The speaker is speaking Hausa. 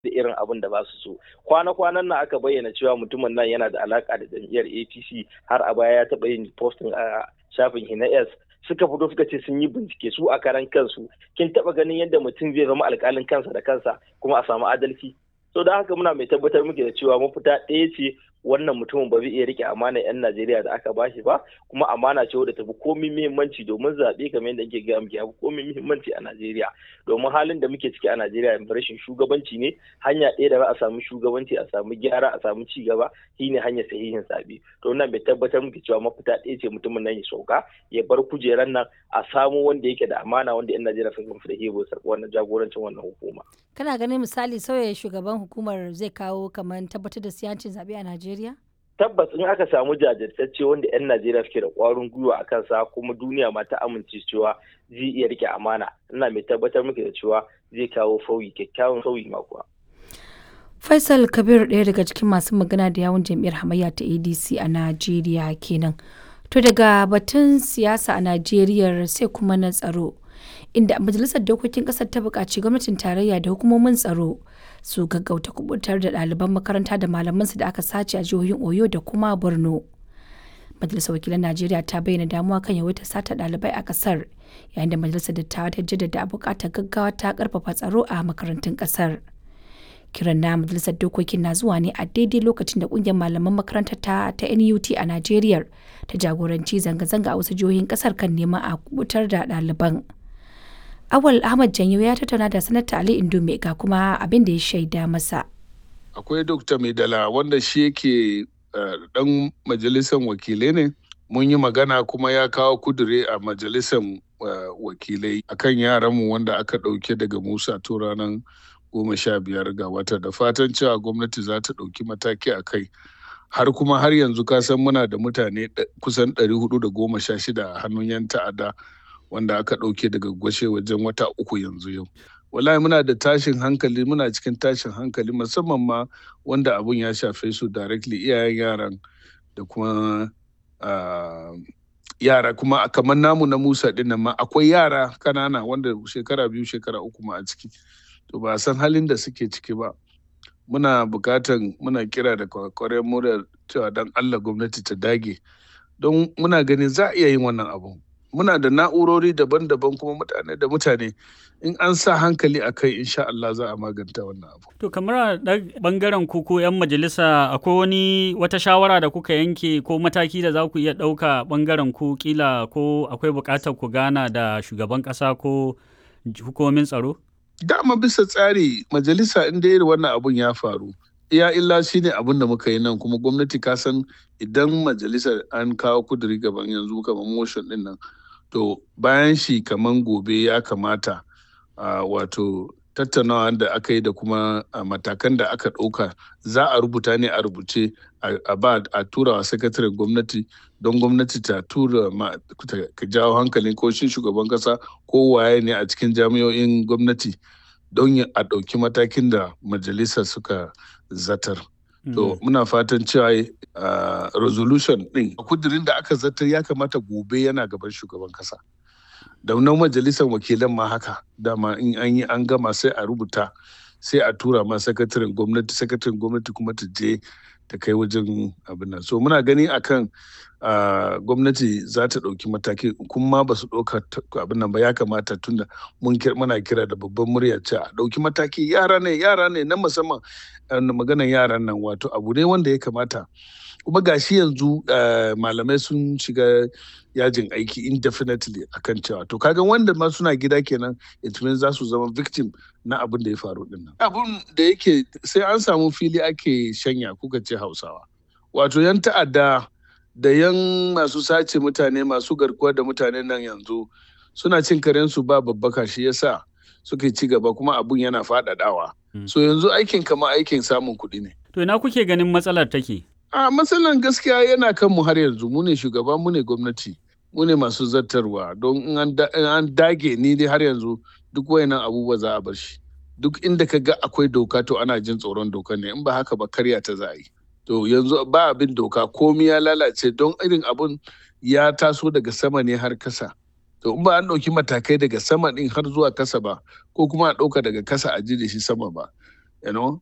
da irin abin da ba su so. Kwana-kwanan nan aka bayyana cewa mutumin nan yana da alaka da jam'iyyar APC, har a baya ya taɓa yin posting a shafin Hina suka fito suka ce sun yi bincike su a karan kansu. Kin taɓa ganin yadda mutum zai zama alƙalin kansa da kansa kuma a samu adalci? So da haka muna mai tabbatar muke da cewa mafita ɗaya ce, wannan mutumin ba zai iya rike amana 'yan Najeriya da aka bashi ba, kuma amana ce wadda tafi komai muhimmanci, domin zaɓe kamar yadda ake gaya muke yafi komai muhimmanci a Najeriya. Domin halin da muke ciki a Najeriya rashin shugabanci ne. Hanya ɗaya da za a samu shugabanci, a samu gyara, a samu ci gaba shine hanyar sahihin zaɓe. To wannan bai tabbatar muke cewa mafita ɗaya ce mutumin nan ya sauka, ya bar kujeran nan, a samu wanda yake da amana, wanda 'yan Najeriya sun gamsu da hebo wannan jagorancin wannan hukuma. Kana ganin misali sauya shugaban hukumar zai kawo kamar tabbatar da siyancin zaɓe a Najeriya? Tabbas in aka samu jajirtacce wanda 'yan Najeriya suke da ƙwarin gwiwa a kansa, kuma duniya ma ta amince cewa zai iya rike amana, ina mai tabbatar muke da cewa zai kawo kyakkyawan sauyi ma kuwa. Faisal Kabir, ɗaya daga cikin masu magana da yawun jam'iyyar hamayya ta ADC a Najeriya kenan. To daga batun siyasa a Najeriya sai kuma na tsaro, inda majalisar dokokin ƙasar ta buƙaci gwamnatin tarayya da hukumomin tsaro su gaggauta kubutar da ɗaliban makaranta da malamansu da aka sace a jihohin Oyo da kuma Borno. Majalisar wakilan Najeriya ta bayyana damuwa kan yawaitar sata ɗalibai a ƙasar, yayin da majalisar dattawa ta jaddada buƙatar gaggawa ta ƙarfafa tsaro a makarantun ƙasar. Kiran na majalisar dokokin na zuwa ne a daidai lokacin da ƙungiyar malaman makarantar ta NUT a Najeriya ta jagoranci zanga-zanga a wasu jihohin ƙasar kan neman a kubutar da ɗaliban. Awal Ahmad Janyo ya tattauna da Sanata Ali Indume ga kuma abin da ya shaida masa. Akwai Dr. Maidala wanda shi yake dan majalisar wakilai ne. Mun yi magana kuma ya kawo kudure a majalisar wakilai akan yaranmu wanda aka ɗauke daga Musa to ranar 15 ga wata, da fatan cewa gwamnati za ta ɗauki mataki a kai. Har yanzu ka san muna da mutane kusan 416 a hannun 'yan ta'adda wanda aka ɗauke daga gwashe wajen wata 3 yanzu yau. Wallahi muna cikin tashin hankali, musamman ma wanda abun ya shafe su directly, iyayen yaran da kuma yara kuma kamar namu na Musa ɗin nan ma akwai yara kanana wanda shekara 2 shekara 3 ma a ciki. To ba san halin da suke ciki ba. Muna kira da kwakwaren murar cewa dan Allah gwamnati ta dage, don muna ganin za a iya yin wannan abu. Muna da na'urori daban-daban kuma mutane in an sa hankali a kai, insha Allah za a maganta wannan abu. To kamar a bangaren ku ko 'yan majalisa, akwai wata shawara da kuka yanke ko mataki da za ku iya ɗauka bangaren ku, kila ko akwai buƙatar ku gana da shugaban ƙasa ko hukumomin tsaro? Dama bisa tsari majalisa inda irin wannan abun ya faru, iya illa shi ne abin da muka yi nan, kuma gwamnati ka san idan majalisar an kawo kuduri gaban yanzu kamar motion din nan, to bayan shi kamar gobe ya kamata wato tattaunawa da aka yi da kuma matakan da aka ɗauka za a rubuta ne a rubuce a tura wa sakataren gwamnati, don gwamnati ta tura ka jawo hankalin ko shi shugaban kasa ko waye ne a cikin jami'o'in gwamnati don a ɗauki matakin da majalisa suka zatar. To muna fatan cewa resolution ɗin kudirin da aka zatar ya kamata gobe yana gaban shugaban kasa. Da nan majalisar wakilan ma haka, dama in an yi an gama sai a rubuta, sai a tura ma sakataren gwamnati kuma ta je ta kai wajen abin nan. So muna gani akan gwamnati za ta ɗauki mataki, kuma ba su ɗauka abin nan ba, ya kamata tunda muna kira da babban murya ce a ɗauki mataki. Yara ne na musamman, maganan yaran nan wato abu ne wanda ya kamata. Kuma gashi yanzu malamai sun shiga yajin aiki indefinitely akan cewa to kaga wanda ma suna gida kenan, it means za su zama victim na abin da ya faru din nan. Abun da yake sai an samu fili ake shanya, kuka ce Hausawa. Wato 'yan ta'adda da 'yan masu sace mutane, masu garkuwa da mutane nan yanzu suna cin karensu ba babbaka, shi yasa suke ci gaba kuma abun yana faɗaɗawa. So yanzu aikin kama aikin samun kuɗi ne. To ina kuke ganin matsalar take? Matsalan gaskiya yana kan mu har yanzu. Mu ne shugaba, mu ne gwamnati, mu ne masu zartarwa, don in an dage ni dai har yanzu duk wayannan abubuwa za a bar shi. Duk inda ka ga akwai doka to ana jin tsoron doka ne, in ba haka ba karya ta za a yi. To yanzu ba abin doka, komi ya lalace, don irin abun ya taso daga sama ne har kasa. To in ba an ɗauki matakai daga sama ɗin har zuwa kasa ba, ko kuma a ɗauka daga kasa a ji da shi sama ba, you know